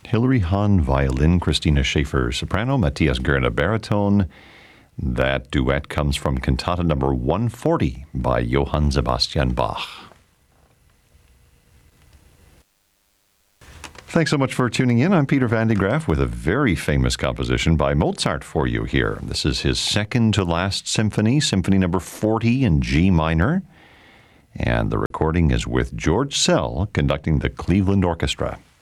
Hilary Hahn, violin, Christina Schaefer, soprano, Matthias Gerner, baritone. That duet comes from Cantata number 140 by Johann Sebastian Bach. Thanks so much for tuning in. I'm Peter Van de Graaff with a very famous composition by Mozart for you here. This is his second to last symphony, Symphony number 40 in G minor. And the recording is with George Szell conducting the Cleveland Orchestra.